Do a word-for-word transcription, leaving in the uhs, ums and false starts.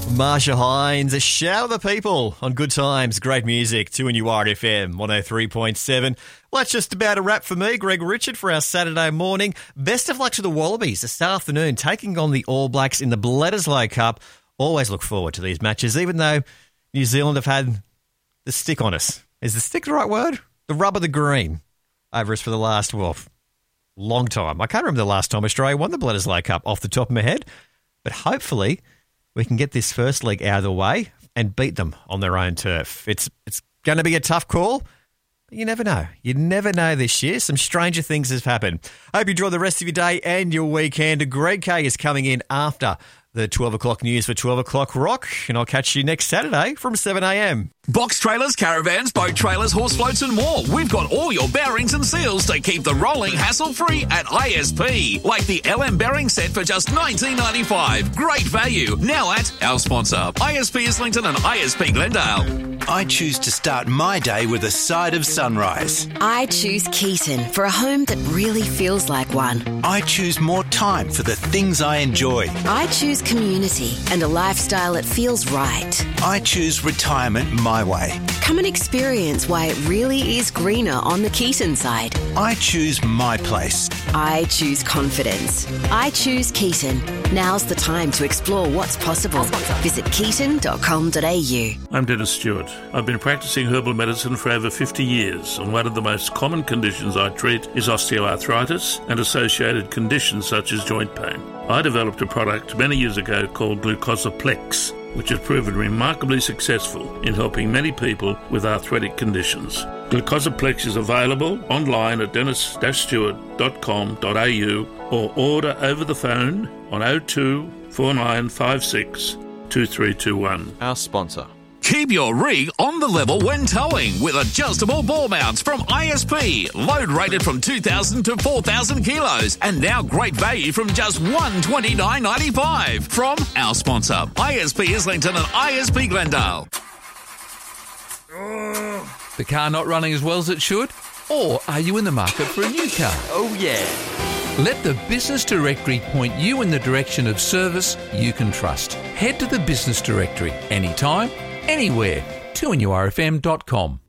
Marsha Hines, a shout of the people on Good Times, great music, two N U R F M, one oh three point seven. Well, that's just about a wrap for me, Greg Richard, for our Saturday morning. Best of luck to the Wallabies this afternoon, taking on the All Blacks in the Bledisloe Cup. Always look forward to these matches, even though New Zealand have had the stick on us. Is the stick the right word? The rub of the green over us for the last, well, long time. I can't remember the last time Australia won the Bledisloe Cup off the top of my head, but hopefully we can get this first leg out of the way and beat them on their own turf. It's it's going to be a tough call, but you never know. You never know this year. Some stranger things have happened. I hope you enjoy the rest of your day and your weekend. Greg K is coming in after the twelve o'clock news for twelve o'clock rock, and I'll catch you next Saturday from seven a.m. Box trailers, caravans, boat trailers, horse floats and more. We've got all your bearings and seals to keep the rolling hassle-free at I S P. Like the L M bearing set for just nineteen ninety-five. Great value. Now at our sponsor, I S P Islington and I S P Glendale. I choose to start my day with a side of sunrise. I choose Keaton for a home that really feels like one. I choose more time for the things I enjoy. I choose community and a lifestyle that feels right. I choose retirement my way. Come and experience why it really is greener on the Keaton side. I choose my place. I choose confidence. I choose Keaton. Now's the time to explore what's possible. Visit keaton dot com dot a u. I'm Dennis Stewart. I've been practicing herbal medicine for over fifty years, and one of the most common conditions I treat is osteoarthritis and associated conditions such as joint pain. I developed a product many years ago called Glucosaplex, which has proven remarkably successful in helping many people with arthritic conditions. Glucosaplex is available online at dennis stewart dot com dot a u or order over the phone on oh two four nine five six two three two one. Our sponsor. Keep your rig on the level when towing with adjustable ball mounts from I S P. Load rated from two thousand to four thousand kilos. And now great value from just one hundred twenty-nine dollars and ninety-five cents from our sponsor, I S P Islington and I S P Glendale. The car not running as well as it should? Or are you in the market for a new car? Oh, yeah. Let the Business Directory point you in the direction of service you can trust. Head to the Business Directory anytime, anywhere. two N U R F M dot com.